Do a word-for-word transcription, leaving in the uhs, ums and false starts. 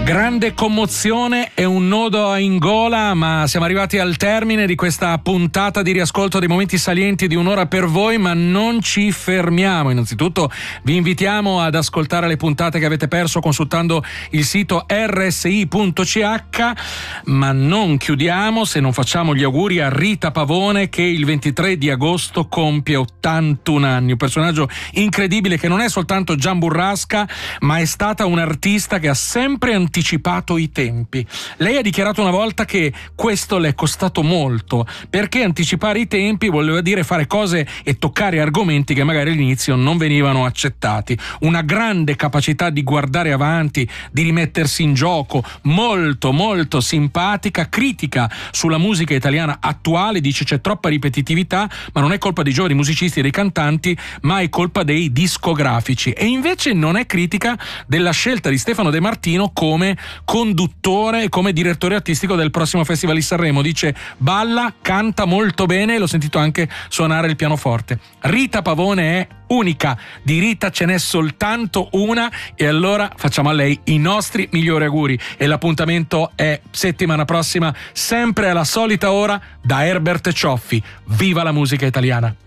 Grande commozione e un nodo in gola, ma siamo arrivati al termine di questa puntata di riascolto dei momenti salienti di un'ora per voi, ma non ci fermiamo. Innanzitutto vi invitiamo ad ascoltare le puntate che avete perso consultando il sito erre esse i punto ci acca, ma non chiudiamo se non facciamo gli auguri a Rita Pavone, che il ventitré di agosto compie ottantuno anni, un personaggio incredibile che non è soltanto Gian Burrasca, ma è stata un'artista che ha sempre anticipato anticipato i tempi. Lei ha dichiarato una volta che questo le è costato molto, perché anticipare i tempi voleva dire fare cose e toccare argomenti che magari all'inizio non venivano accettati. Una grande capacità di guardare avanti, di rimettersi in gioco, molto molto simpatica, critica sulla musica italiana attuale, dice c'è troppa ripetitività, ma non è colpa dei giovani musicisti e dei cantanti, ma è colpa dei discografici. E invece non è critica della scelta di Stefano De Martino come conduttore e come direttore artistico del prossimo Festival di Sanremo. Dice balla, canta molto bene e l'ho sentito anche suonare il pianoforte. Rita Pavone è unica, di Rita ce n'è soltanto una, e allora facciamo a lei i nostri migliori auguri e l'appuntamento è settimana prossima, sempre alla solita ora da Herbert Cioffi. Viva la musica italiana!